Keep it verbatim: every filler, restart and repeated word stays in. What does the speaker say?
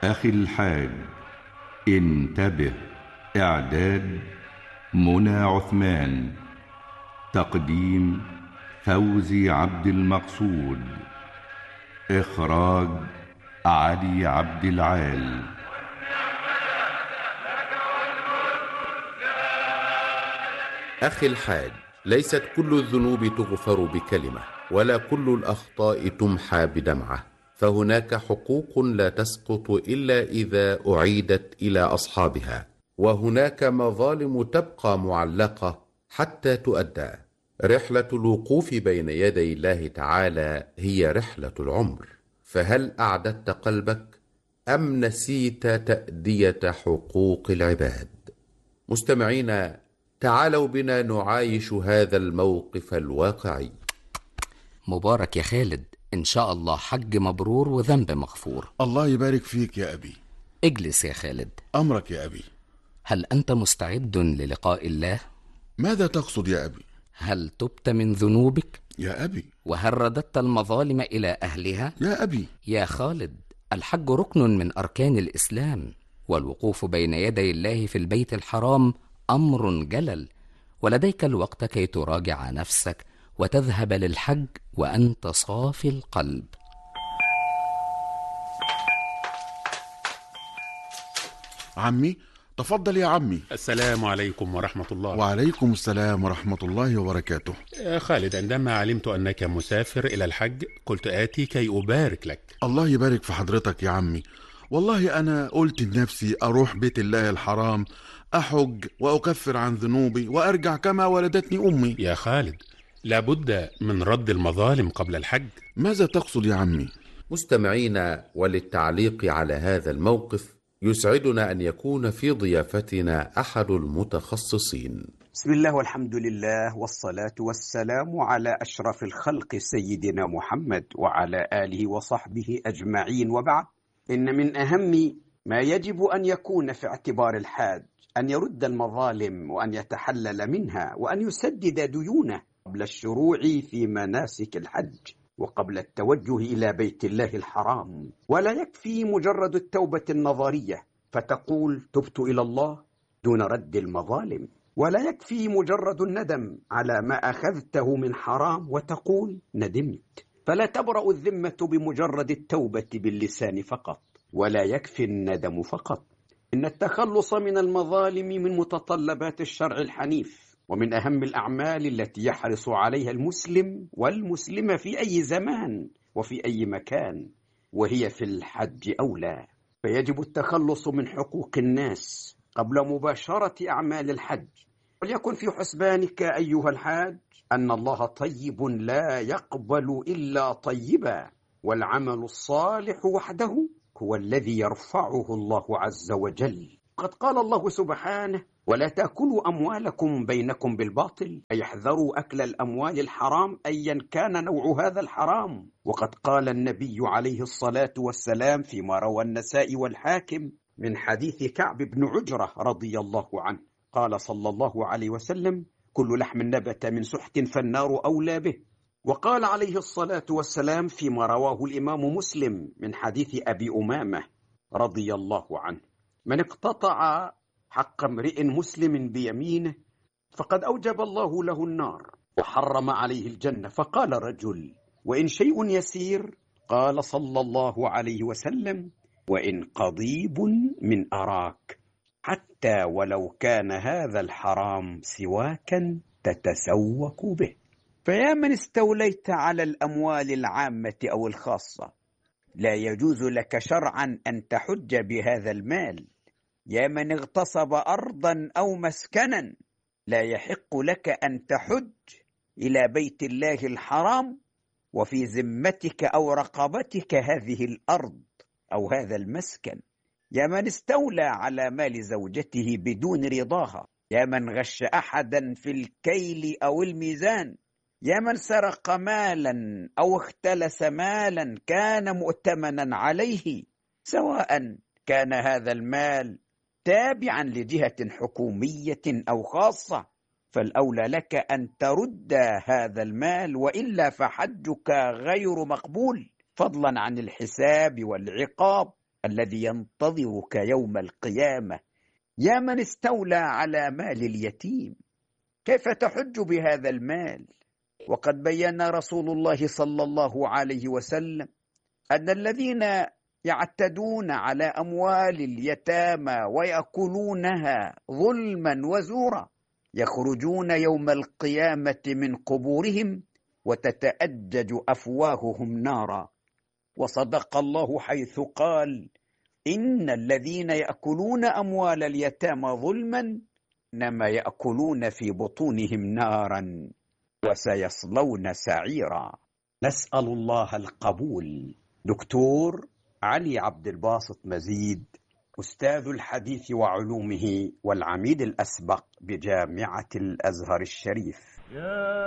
أخي الحاج انتبه. إعداد منى عثمان. تقديم فوزي عبد المقصود. إخراج علي عبد العال. أخي الحاج، ليست كل الذنوب تغفر بكلمة، ولا كل الأخطاء تمحى بدمعة، فهناك حقوق لا تسقط إلا إذا أعيدت إلى أصحابها، وهناك مظالم تبقى معلقة حتى تؤدى. رحلة الوقوف بين يدي الله تعالى هي رحلة العمر، فهل أعددت قلبك أم نسيت تأدية حقوق العباد؟ مستمعينا، تعالوا بنا نعايش هذا الموقف الواقعي. مبارك يا خالد، إن شاء الله حج مبرور وذنب مغفور. الله يبارك فيك يا أبي. اجلس يا خالد. أمرك يا أبي. هل أنت مستعد للقاء الله؟ ماذا تقصد يا أبي؟ هل تبت من ذنوبك؟ يا أبي. وهل رددت المظالم إلى أهلها؟ يا أبي. يا خالد، الحج ركن من أركان الإسلام، والوقوف بين يدي الله في البيت الحرام أمر جلل، ولديك الوقت كي تراجع نفسك وتذهب للحج وأنت صافي القلب. عمي، تفضل يا عمي. السلام عليكم ورحمة الله. وعليكم السلام ورحمة الله وبركاته. يا خالد، عندما علمت أنك مسافر إلى الحج قلت آتي كي أبارك لك. الله يبارك في حضرتك يا عمي. والله أنا قلت لنفسي أروح بيت الله الحرام، أحج وأكفر عن ذنوبي وأرجع كما ولدتني أمي. يا خالد، لابد من رد المظالم قبل الحج. ماذا تقصد يا عمي؟ مستمعينا، وللتعليق على هذا الموقف يسعدنا أن يكون في ضيافتنا أحد المتخصصين. بسم الله والحمد لله والصلاة والسلام على أشرف الخلق سيدنا محمد وعلى آله وصحبه أجمعين، وبعد. إن من أهم ما يجب أن يكون في اعتبار الحاج أن يرد المظالم وأن يتحلل منها وأن يسدد ديونه قبل الشروع في مناسك الحج وقبل التوجه إلى بيت الله الحرام. ولا يكفي مجرد التوبة النظرية فتقول تبت إلى الله دون رد المظالم، ولا يكفي مجرد الندم على ما أخذته من حرام وتقول ندمت، فلا تبرأ الذمة بمجرد التوبة باللسان فقط، ولا يكفي الندم فقط. إن التخلص من المظالم من متطلبات الشرع الحنيف، ومن أهم الأعمال التي يحرص عليها المسلم والمسلمة في أي زمان وفي أي مكان، وهي في الحج أولى. فيجب التخلص من حقوق الناس قبل مباشرة أعمال الحج. وليكن في حسبانك أيها الحاج أن الله طيب لا يقبل إلا طيبا، والعمل الصالح وحده هو الذي يرفعه الله عز وجل. قد قال الله سبحانه: ولا تأكلوا أموالكم بينكم بالباطل، أي احذروا أكل الأموال الحرام أيا كان نوع هذا الحرام. وقد قال النبي عليه الصلاة والسلام فيما روى النسائي والحاكم من حديث كعب بن عجرة رضي الله عنه، قال صلى الله عليه وسلم: كل لحم نبت من سحت فالنار أولى به. وقال عليه الصلاة والسلام فيما رواه الإمام مسلم من حديث أبي أمامة رضي الله عنه: من اقتطع حق امرئ مسلم بيمينه فقد أوجب الله له النار وحرم عليه الجنة. فقال رجل: وإن شيء يسير؟ قال صلى الله عليه وسلم: وإن قضيب من أراك، حتى ولو كان هذا الحرام سواكا تتسوك به. فيا من استوليت على الأموال العامة أو الخاصة، لا يجوز لك شرعا أن تحج بهذا المال. يا من اغتصب أرضا أو مسكنا، لا يحق لك أن تحج إلى بيت الله الحرام وفي ذمتك أو رقبتك هذه الأرض أو هذا المسكن. يا من استولى على مال زوجته بدون رضاها، يا من غش أحدا في الكيل أو الميزان، يا من سرق مالا أو اختلس مالا كان مؤتمنا عليه، سواء كان هذا المال تابعا لجهة حكومية أو خاصة، فالأولى لك أن ترد هذا المال، وإلا فحجك غير مقبول، فضلا عن الحساب والعقاب الذي ينتظرك يوم القيامة يا من استولى على مال اليتيم. كيف تحج بهذا المال؟ وقد بين رسول الله صلى الله عليه وسلم أن الذين يعتدون على أموال اليتامى ويأكلونها ظلما وزورا يخرجون يوم القيامة من قبورهم وتتأجج أفواههم نارا. وصدق الله حيث قال: إن الذين يأكلون أموال اليتامى ظلما إنما يأكلون في بطونهم نارا وسيصلون سعيرا. نسأل الله القبول. دكتور علي عبد الباسط مزيد، أستاذ الحديث وعلومه والعميد الأسبق بجامعة الأزهر الشريف.